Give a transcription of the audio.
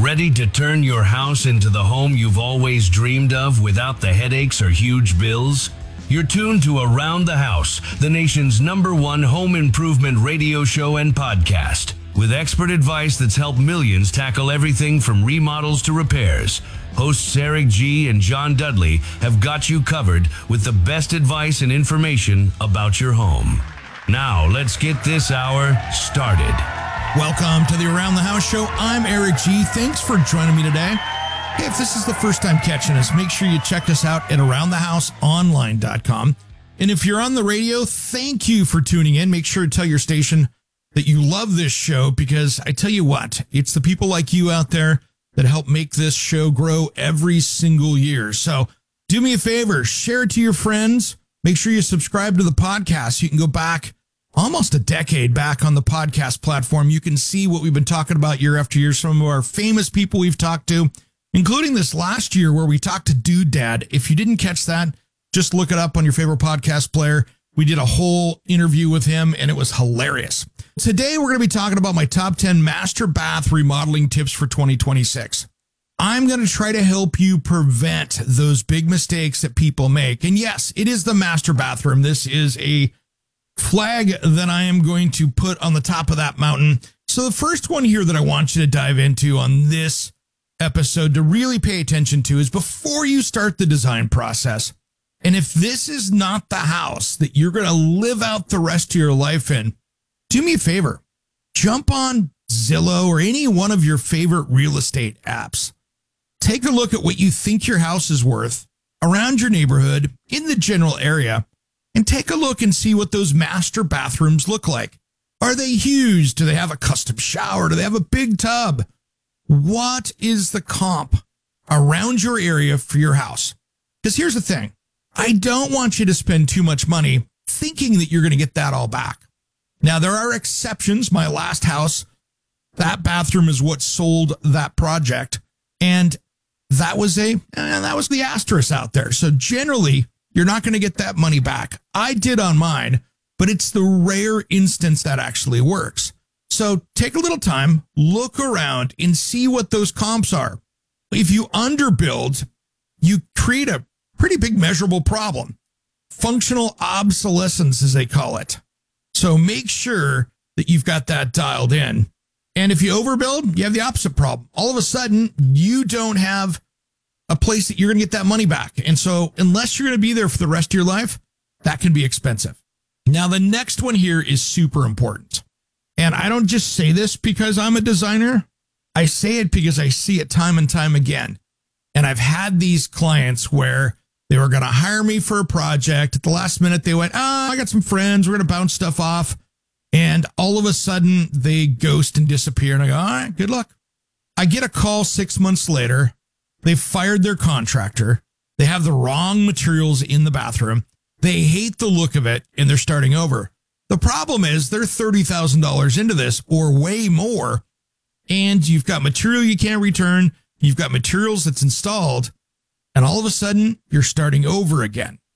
Ready to turn your house into the home you've always dreamed of without the headaches or huge bills? You're tuned to Around the House, the nation's #1 home improvement radio show and podcast, with expert advice that's helped millions tackle everything from remodels to repairs. Hosts Eric G. and John Dudley have got you covered with the best advice and information about your home. Now, let's get this hour started. Welcome to the Around the House show. I'm Eric G. Thanks for joining me today. Hey, if this is the first time catching us, make sure you check us out at aroundthehouseonline.com. And if you're on the radio, thank you for tuning in. Make sure to tell your station that you love this show, because I tell you what, it's the people like you out there that help make this show grow every single year. So do me a favor, share it to your friends. Make sure you subscribe to the podcast. You can go back almost a decade back on the podcast platform. You can see what we've been talking about year after year. Some of our famous people we've talked to, including this last year where we talked to Dude Dad. If you didn't catch that, just look it up on your favorite podcast player. We did a whole interview with him, and it was hilarious. Today, we're going to be talking about my top 10 master bath remodeling tips for 2026. I'm going to try to help you prevent those big mistakes that people make. And yes, it is the master bathroom. This is a flag that I am going to put on the top of that mountain. So the first one here that I want you to dive into on this episode to really pay attention to is before you start the design process. And if this is not the house that you're going to live out the rest of your life in, do me a favor, jump on Zillow or any one of your favorite real estate apps. Take a look at what you think your house is worth around your neighborhood in the general area, and take a look and see what those master bathrooms look like. Are they huge? Do they have a custom shower? Do they have a big tub? What is the comp around your area for your house? Because here's the thing. I don't want you to spend too much money thinking that you're going to get that all back. Now, there are exceptions. My last house, that bathroom is what sold that project. And that was the asterisk out there. So generally, you're not going to get that money back. I did on mine, but it's the rare instance that actually works. So take a little time, look around and see what those comps are. If you underbuild, you create a pretty big measurable problem. Functional obsolescence, as they call it. So make sure that you've got that dialed in. And if you overbuild, you have the opposite problem. All of a sudden, you don't have a place that you're going to get that money back. And so unless you're going to be there for the rest of your life, that can be expensive. Now, the next one here is super important. And I don't just say this because I'm a designer. I say it because I see it time and time again. And I've had these clients where they were going to hire me for a project. At the last minute, they went, I got some friends. We're going to bounce stuff off. And all of a sudden, they ghost and disappear. And I go, all right, good luck. I get a call 6 months later. They fired their contractor. They have the wrong materials in the bathroom. They hate the look of it, and they're starting over. The problem is they're $30,000 into this or way more, and you've got material you can't return. You've got materials that's installed, and all of a sudden, you're starting over again.